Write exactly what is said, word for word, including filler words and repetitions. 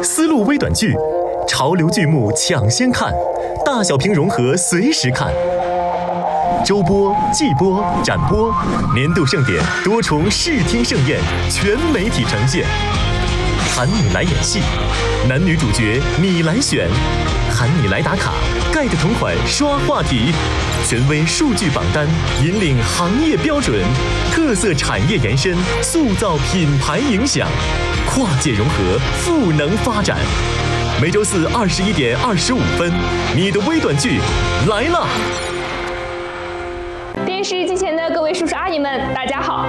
丝路微短剧，潮流剧目抢先看，大小屏融合随时看。周播、季播、展播，年度盛典多重视听盛宴，全媒体呈现。喊你来演戏，男女主角你来选，喊你来打卡，盖的同款刷话题，权威数据榜单引领行业标准，特色产业延伸，塑造品牌影响，跨界融合，赋能发展。每周四二十一点二十五分，你的微短剧来了。 电视机前的各位叔叔阿姨们，大家好，